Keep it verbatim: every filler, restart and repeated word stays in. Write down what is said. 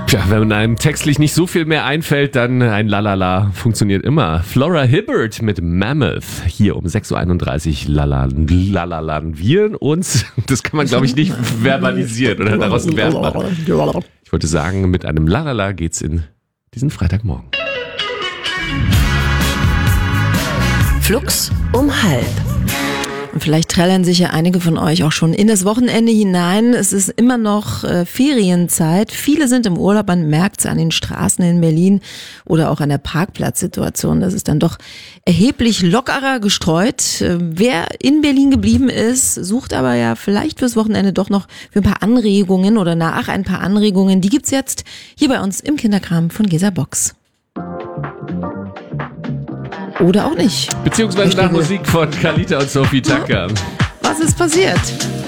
Tja, wenn einem textlich nicht so viel mehr einfällt, dann ein Lalala funktioniert immer. Flora Hibbert mit Mammoth. Hier um sechs Uhr einunddreißig lalalalan wir uns. Das kann man, glaube ich, nicht verbalisieren oder daraus ein Verb machen. Ich wollte sagen, mit einem Lalala geht's in diesen Freitagmorgen. Flux um halb. Und vielleicht trällern sich ja einige von euch auch schon in das Wochenende hinein. Es ist immer noch äh, Ferienzeit. Viele sind im Urlaub, man merkt es an den Straßen in Berlin oder auch an der Parkplatzsituation. Das ist dann doch erheblich lockerer gestreut. Äh, wer in Berlin geblieben ist, sucht aber ja vielleicht fürs Wochenende doch noch für ein paar Anregungen oder nach ein paar Anregungen. Die gibt's jetzt hier bei uns im Kinderkram von Gesa Box. Oder auch nicht. Beziehungsweise nach Musik von Kalita und Sophie Tucker. Was ist passiert?